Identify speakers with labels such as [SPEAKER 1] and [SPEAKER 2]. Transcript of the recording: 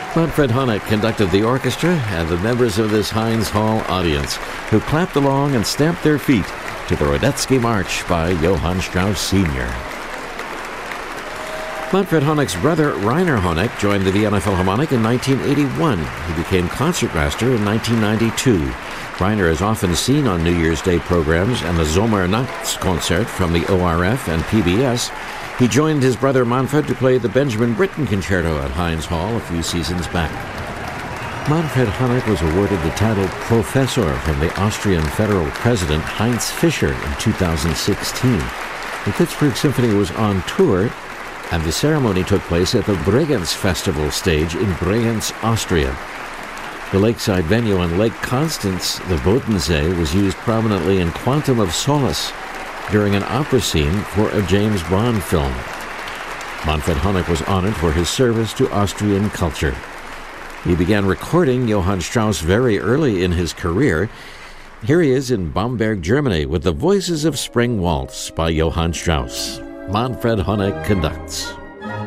[SPEAKER 1] Manfred Honeck conducted the orchestra and the members of this Heinz Hall audience, who clapped along and stamped their feet to the Radetzky March by Johann Strauss Sr. Manfred Honeck's brother, Rainer Honeck, joined the Vienna Philharmonic in 1981. He became concertmaster in 1992. Rainer is often seen on New Year's Day programs and the Sommernachtskonzert from the ORF and PBS. He joined his brother Manfred to play the Benjamin Britten Concerto at Heinz Hall a few seasons back. Manfred Honeck was awarded the title Professor from the Austrian federal president Heinz Fischer in 2016. The Pittsburgh Symphony was on tour, and the ceremony took place at the Bregenz Festival stage in Bregenz, Austria. The lakeside venue on Lake Constance, the Bodensee, was used prominently in Quantum of Solace during an opera scene for a James Bond film. Manfred Honeck was honored for his service to Austrian culture. He began recording Johann Strauss very early in his career. Here he is in Bamberg, Germany, with the Voices of Spring Waltz by Johann Strauss. Manfred Honeck conducts.